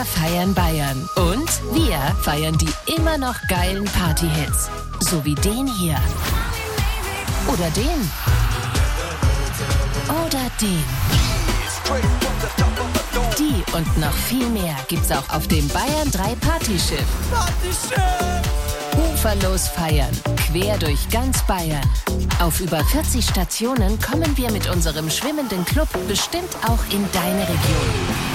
Wir feiern Bayern. Und wir feiern die immer noch geilen Party-Hits. So wie den hier. Oder den. Oder den. Die und noch viel mehr gibt's auch auf dem Bayern 3 Partyschiff. Uferlos feiern, quer durch ganz Bayern. Auf über 40 Stationen kommen wir mit unserem schwimmenden Club bestimmt auch in deine Region.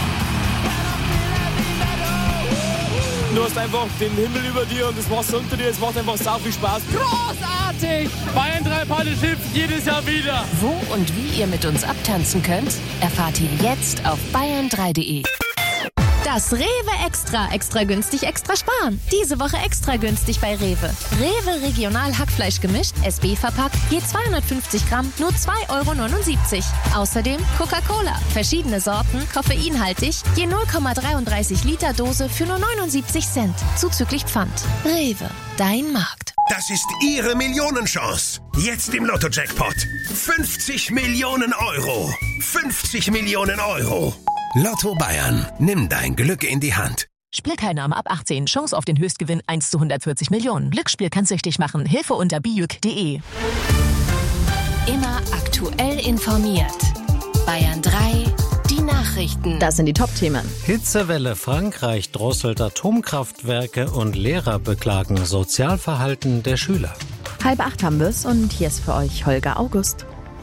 Du hast einfach den Himmel über dir und das Wasser unter dir. Es macht einfach sau viel Spaß. Großartig! Bayern 3 Partyschiff jedes Jahr wieder. Wo und wie ihr mit uns abtanzen könnt, erfahrt ihr jetzt auf bayern3.de. Das Rewe Extra. Extra günstig, extra sparen. Diese Woche extra günstig bei Rewe. Rewe Regional Hackfleisch gemischt, SB verpackt, je 250 Gramm, nur 2,79 €. Außerdem Coca-Cola. Verschiedene Sorten, koffeinhaltig, je 0,33 Liter Dose für nur 79 Cent. Zuzüglich Pfand. Rewe, dein Markt. Das ist Ihre Millionenchance. Jetzt im Lotto-Jackpot. 50 Millionen Euro. 50 Millionen Euro. Lotto Bayern. Nimm dein Glück in die Hand. Spielteilnahme ab 18. Chance auf den Höchstgewinn 1 zu 140 Millionen. Glücksspiel kann süchtig machen. Hilfe unter bijuk.de. Immer aktuell informiert. Bayern 3, die Nachrichten. Das sind die Top-Themen. Hitzewelle, Frankreich drosselt Atomkraftwerke und Lehrer beklagen Sozialverhalten der Schüler. 7:30 haben wir's und hier ist für euch Holger August.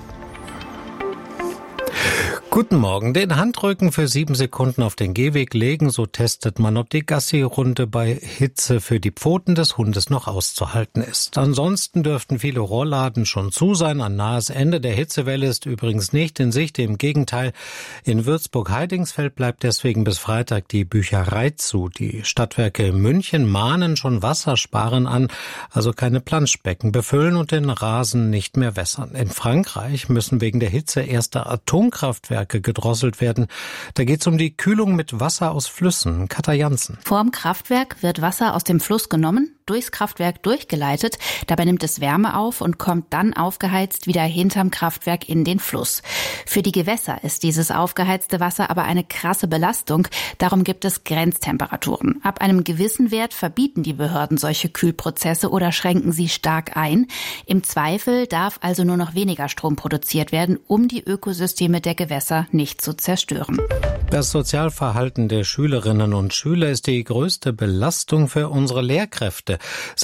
Guten Morgen. Den Handrücken für 7 Sekunden auf den Gehweg legen, so testet man, ob die Gassi-Runde bei Hitze für die Pfoten des Hundes noch auszuhalten ist. Ansonsten dürften viele Rollladen schon zu sein. Ein nahes Ende der Hitzewelle ist übrigens nicht in Sicht. Im Gegenteil, in Würzburg-Heidingsfeld bleibt deswegen bis Freitag die Bücherei zu. Die Stadtwerke München mahnen schon Wassersparen an, also keine Planschbecken befüllen und den Rasen nicht mehr wässern. In Frankreich müssen wegen der Hitze erste Atomkraftwerke gedrosselt werden. Da geht es um die Kühlung mit Wasser aus Flüssen. Katja Jansen. Vorm Kraftwerk wird Wasser aus dem Fluss genommen, durchs Kraftwerk durchgeleitet. Dabei nimmt es Wärme auf und kommt dann aufgeheizt wieder hinterm Kraftwerk in den Fluss. Für die Gewässer ist dieses aufgeheizte Wasser aber eine krasse Belastung. Darum gibt es Grenztemperaturen. Ab einem gewissen Wert verbieten die Behörden solche Kühlprozesse oder schränken sie stark ein. Im Zweifel darf also nur noch weniger Strom produziert werden, um die Ökosysteme der Gewässer nicht zu zerstören. Das Sozialverhalten der Schülerinnen und Schüler ist die größte Belastung für unsere Lehrkräfte.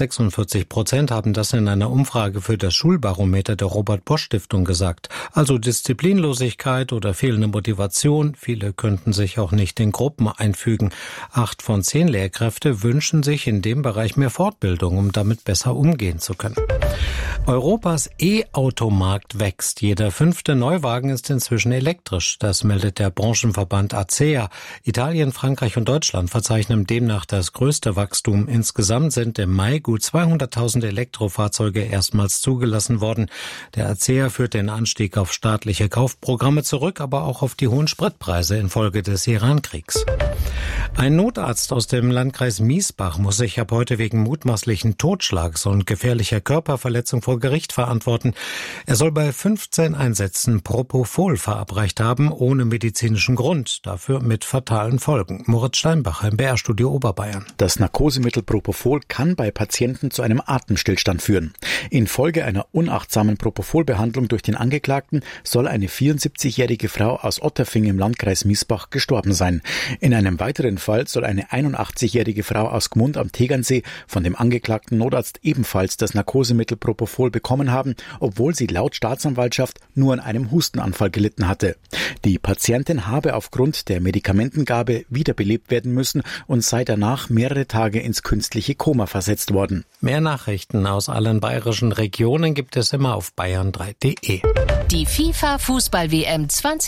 46% haben das in einer Umfrage für das Schulbarometer der Robert-Bosch-Stiftung gesagt. Also Disziplinlosigkeit oder fehlende Motivation. Viele könnten sich auch nicht in Gruppen einfügen. 8 von 10 Lehrkräfte wünschen sich in dem Bereich mehr Fortbildung, um damit besser umgehen zu können. Europas E-Automarkt wächst. Jeder 5. Neuwagen ist inzwischen elektrisch. Das meldet der Branchenverband ACEA. Italien, Frankreich und Deutschland verzeichnen demnach das größte Wachstum. Insgesamt sind im Mai gut 200.000 Elektrofahrzeuge erstmals zugelassen worden. Der ACEA führt den Anstieg auf staatliche Kaufprogramme zurück, aber auch auf die hohen Spritpreise infolge des Irankriegs. Ein Notarzt aus dem Landkreis Miesbach muss sich ab heute wegen mutmaßlichen Totschlags und gefährlicher Körperverletzung vor Gericht verantworten. Er soll bei 15 Einsätzen Propofol verabreicht haben, ohne medizinischen Grund, dafür mit fatalen Folgen. Moritz Steinbacher im BR-Studio Oberbayern. Das Narkosemittel Propofol kann bei Patienten zu einem Atemstillstand führen. Infolge einer unachtsamen Propofol-Behandlung durch den Angeklagten soll eine 74-jährige Frau aus Otterfing im Landkreis Miesbach gestorben sein. In einem weiteren Fall soll eine 81-jährige Frau aus Gmund am Tegernsee von dem angeklagten Notarzt ebenfalls das Narkosemittel Propofol bekommen haben, obwohl sie laut Staatsanwaltschaft nur an einem Hustenanfall gelitten hatte. Die Patientin habe aufgrund der Medikamentengabe wiederbelebt werden müssen und sei danach mehrere Tage ins künstliche Koma versetzt worden. Mehr Nachrichten aus allen bayerischen Regionen gibt es immer auf bayern3.de. Die FIFA-Fußball-WM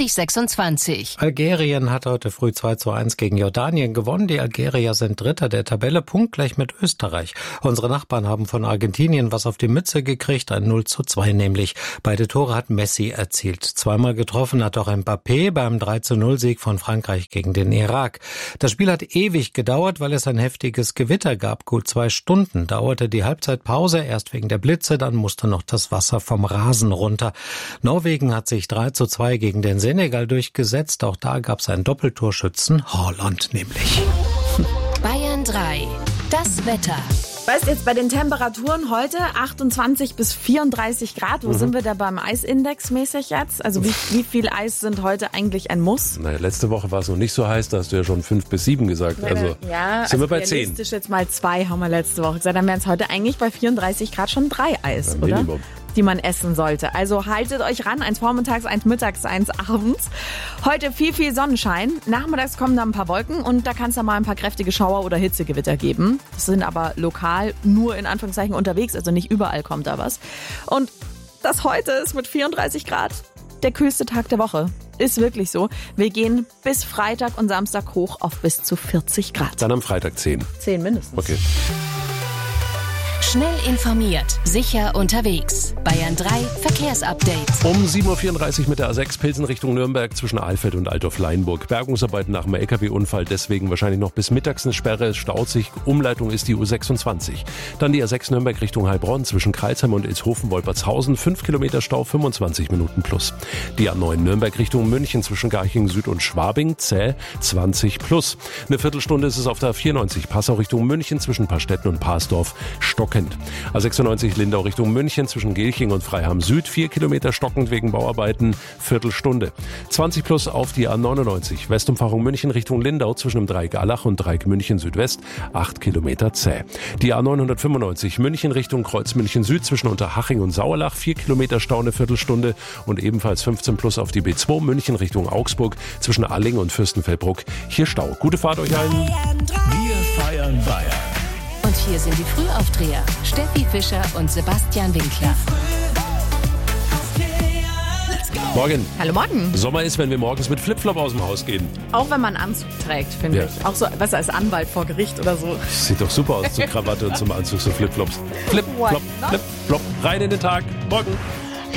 2026. Algerien hat heute früh 2:1 gegen Jordanien gewonnen. Die Algerier sind Dritter der Tabelle, punktgleich mit Österreich. Unsere Nachbarn haben von Argentinien was auf die Mütze gekriegt, ein 0:2 nämlich. Beide Tore hat Messi erzielt. Zweimal getroffen hat auch Mbappé beim 3:0-Sieg von Frankreich gegen den Irak. Das Spiel hat ewig gedauert, weil es ein heftiges Gewitter gab. Gut 2 Stunden dauerte die Halbzeitpause, erst wegen der Blitze, dann musste noch das Wasser vom Rasen runter. Norwegen hat sich 3:2 gegen den Senegal durchgesetzt. Auch da gab es einen Doppeltorschützen, Haaland nämlich. Bayern 3. Das Wetter. Weißt jetzt bei den Temperaturen heute 28 bis 34 Grad. Wo sind wir da beim Eisindex mäßig jetzt? Also wie viel Eis sind heute eigentlich ein Muss? Naja, letzte Woche war es noch nicht so heiß, da hast du ja schon 5 bis 7 gesagt. Also sind wir bei 10. Realistisch jetzt mal 2 haben wir letzte Woche gesagt. Dann wären es heute eigentlich bei 34 Grad schon 3 Eis, oder? Minimum. Die man essen sollte. Also haltet euch ran, eins vormittags, eins mittags, eins abends. Heute viel Sonnenschein. Nachmittags kommen dann ein paar Wolken und da kann es dann mal ein paar kräftige Schauer oder Hitzegewitter geben. Das sind aber lokal nur in Anführungszeichen unterwegs, also nicht überall kommt da was. Und das heute ist mit 34 Grad der kühlste Tag der Woche. Ist wirklich so. Wir gehen bis Freitag und Samstag hoch auf bis zu 40 Grad. Dann am Freitag 10. 10 mindestens. Okay. Schnell informiert, sicher unterwegs. Bayern 3 Verkehrsupdate. Um 7.34 Uhr mit der A6 Pilsen Richtung Nürnberg zwischen Alfeld und Altdorf-Leinburg. Bergungsarbeiten nach dem LKW-Unfall, deswegen wahrscheinlich noch bis mittags eine Sperre. Es staut sich. Umleitung ist die U26. Dann die A6 Nürnberg Richtung Heilbronn zwischen Kreilsheim und Ilshofen-Wolpertshausen. 5 Kilometer Stau, 25 Minuten plus. Die A9 Nürnberg Richtung München zwischen Garching Süd und Schwabing. Zäh, 20 plus. Eine Viertelstunde ist es auf der A94 Passau Richtung München zwischen Paarstetten und Parsdorf. Stockend. A96 Lindau Richtung München zwischen Gelching und Freiham Süd. 4 Kilometer stockend wegen Bauarbeiten. Viertelstunde. 20 plus auf die A99 Westumfahrung München Richtung Lindau zwischen dem Dreieck Allach und Dreieck München Südwest. 8 Kilometer zäh. Die A995 München Richtung Kreuz München Süd zwischen Unterhaching und Sauerlach. 4 Kilometer Stau, eine Viertelstunde. Und ebenfalls 15 plus auf die B2 München Richtung Augsburg zwischen Alling und Fürstenfeldbruck. Hier Stau. Gute Fahrt euch allen. Wir feiern Bayern. Und hier sind die Frühaufdreher. Steffi Fischer und Sebastian Winkler. Morgen. Hallo Morgen. Sommer ist, wenn wir morgens mit Flipflop aus dem Haus gehen. Auch wenn man einen Anzug trägt, finde ich. Auch so, was als Anwalt vor Gericht oder so. Sieht doch super aus, zur Krawatte und zum Anzug, so Flipflops. Flip, flop, flip, flop. Rein in den Tag. Morgen.